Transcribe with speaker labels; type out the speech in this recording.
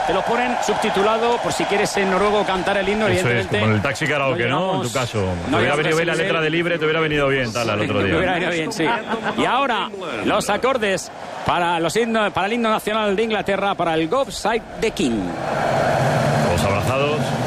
Speaker 1: te lo ponen subtitulado por si quieres en noruego cantar el himno.
Speaker 2: Eso
Speaker 1: evidentemente.
Speaker 2: es, como en el taxi karaoke, ¿no? En tu caso. Te hubiera venido bien la letra de Libre, te hubiera venido bien, tal, al otro día.
Speaker 1: Te hubiera venido bien, sí. Y ahora, los acordes para el himno nacional de Inglaterra, para el God Save the King.
Speaker 2: Todos abrazados.